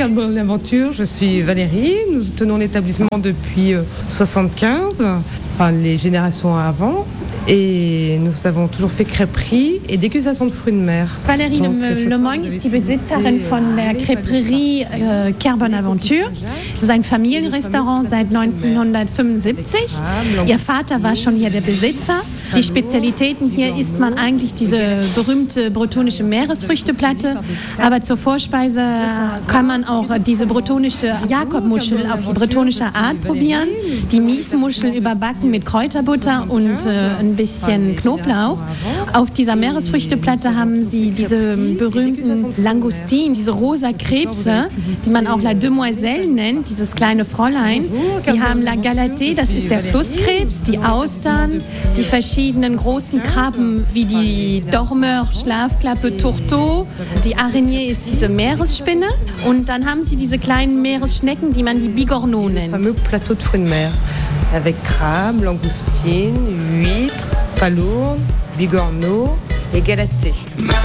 Carl Bonaventure, je suis Valérie. Nous tenons l'établissement depuis 75, enfin les générations avant. Et nous avons toujours fait crêperie et dégustation de fruits de mer. Valérie Lemoyne ist die Besitzerin von der Crêperie Carl Bonaventure. Das ist ein Familienrestaurant seit 1975. Ihr Vater war schon hier der Besitzer. Die Spezialitäten hier isst man eigentlich diese berühmte bretonische Meeresfrüchteplatte. Aber zur Vorspeise kann man auch diese bretonische Jakobmuschel auf die bretonische Art probieren. Die Miesmuschel überbacken mit Kräuterbutter und ein bisschen Knoblauch. Auf dieser Meeresfrüchteplatte haben sie diese berühmten Langoustinen, diese rosa Krebse, die man auch La Demoiselle nennt, dieses kleine Fräulein. Sie haben La Galatée, das ist der Flusskrebs, die Austern, die verschiedenen großen Krabben wie die Dormeur, Schlafklappe, Tourteau. Die Araignée ist diese Meeresspinne. Und dann haben sie diese kleinen Meeresschnecken, die man die Bigorneau nennt. Fameux plateau de fruits de mer avec crabe, langoustine, huître, palourdes, bigorneau et galatée.